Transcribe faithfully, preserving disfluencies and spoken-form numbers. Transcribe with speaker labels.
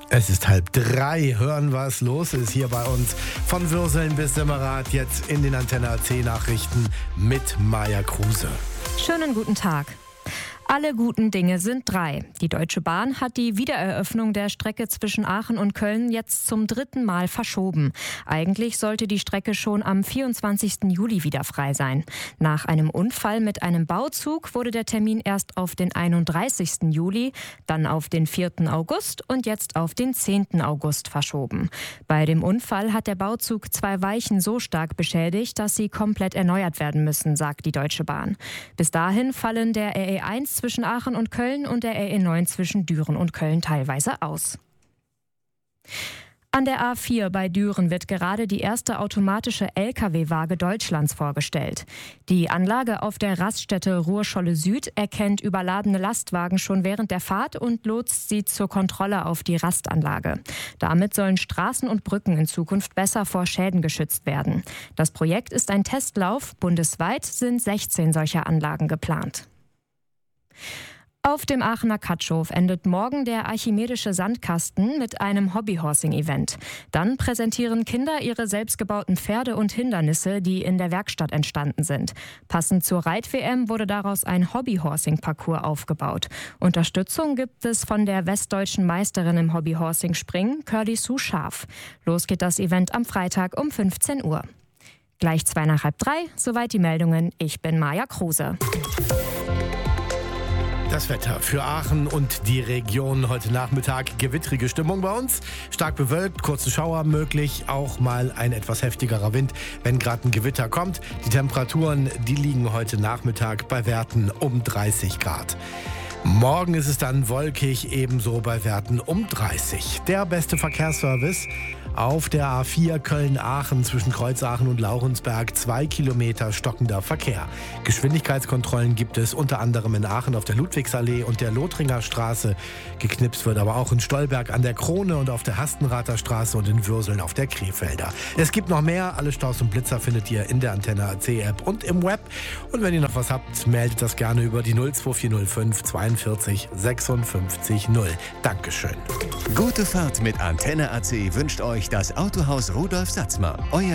Speaker 1: Es ist halb drei. Hören, was los ist hier bei uns. Von Würseln bis Simmerath, jetzt in den Antenne A C Nachrichten mit Maja Kruse.
Speaker 2: Schönen guten Tag. Alle guten Dinge sind drei. Die Deutsche Bahn hat die Wiedereröffnung der Strecke zwischen Aachen und Köln jetzt zum dritten Mal verschoben. Eigentlich sollte die Strecke schon am vierundzwanzigsten Juli wieder frei sein. Nach einem Unfall mit einem Bauzug wurde der Termin erst auf den einunddreißigsten Juli, dann auf den vierten August und jetzt auf den zehnten August verschoben. Bei dem Unfall hat der Bauzug zwei Weichen so stark beschädigt, dass sie komplett erneuert werden müssen, sagt die Deutsche Bahn. Bis dahin fallen der R E eins zwischen Aachen und Köln und der R E neun zwischen Düren und Köln teilweise aus. An der A vier bei Düren wird gerade die erste automatische L K W-Waage Deutschlands vorgestellt. Die Anlage auf der Raststätte Ruhrscholle Süd erkennt überladene Lastwagen schon während der Fahrt und lotst sie zur Kontrolle auf die Rastanlage. Damit sollen Straßen und Brücken in Zukunft besser vor Schäden geschützt werden. Das Projekt ist ein Testlauf. Bundesweit sind sechzehn solcher Anlagen geplant. Auf dem Aachener Katschof endet morgen der Archimedische Sandkasten mit einem Hobbyhorsing-Event. Dann präsentieren Kinder ihre selbstgebauten Pferde und Hindernisse, die in der Werkstatt entstanden sind. Passend zur Reit-W M wurde daraus ein Hobbyhorsing-Parcours aufgebaut. Unterstützung gibt es von der westdeutschen Meisterin im Hobbyhorsing-Springen, Curly Sue Scharf. Los geht das Event am Freitag um fünfzehn Uhr. Gleich zwei nach halb drei, soweit die Meldungen. Ich bin Maja Kruse.
Speaker 1: Das Wetter für Aachen und die Region heute Nachmittag. Gewittrige Stimmung bei uns. Stark bewölkt, kurze Schauer möglich. Auch mal ein etwas heftigerer Wind, wenn gerade ein Gewitter kommt. Die Temperaturen, die liegen heute Nachmittag bei Werten um dreißig Grad. Morgen ist es dann wolkig, ebenso bei Werten um dreißig. Der beste Verkehrsservice auf der A vier Köln-Aachen zwischen Kreuzaachen und Laurensberg. Zwei Kilometer stockender Verkehr. Geschwindigkeitskontrollen gibt es unter anderem in Aachen auf der Ludwigsallee und der Lothringer Straße. Geknipst wird aber auch in Stolberg an der Krone und auf der Hastenrather Straße und in Würseln auf der Krefelder. Es gibt noch mehr. Alle Staus und Blitzer findet ihr in der Antenne A C App und im Web. Und wenn ihr noch was habt, meldet das gerne über die null zwei vier null fünf zweiundvierzig sechsundfünfzig null. Dankeschön.
Speaker 3: Gute Fahrt mit Antenne A C wünscht euch das Autohaus Rudolf Satzmer. Euer